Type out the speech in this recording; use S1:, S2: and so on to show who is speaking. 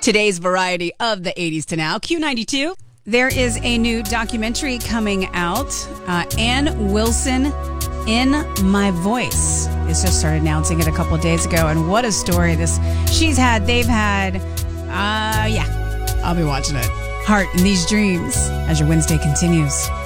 S1: Today's variety of the 80s to now. Q92. There is a new documentary coming out. Ann Wilson, In My Voice. It's just started announcing it a couple of days ago. And what a story they've had. I'll be watching it. Heart in These Dreams as your Wednesday continues.